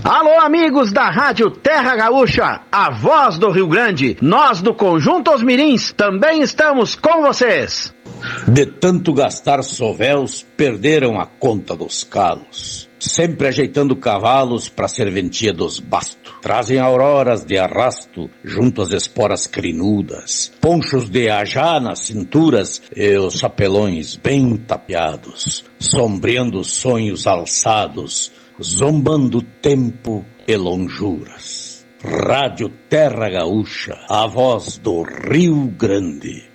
Alô, amigos da Rádio Terra Gaúcha, a voz do Rio Grande. Nós do Conjunto Os Mirins também estamos com vocês. De tanto gastar sovéus, perderam a conta dos calos. Sempre ajeitando cavalos pra serventia dos bastos. Trazem auroras de arrasto junto às esporas crinudas. Ponchos de ajá nas cinturas e os chapelões bem tapeados. Sombreando os sonhos alçados, zombando o tempo e lonjuras. Rádio Terra Gaúcha, a voz do Rio Grande.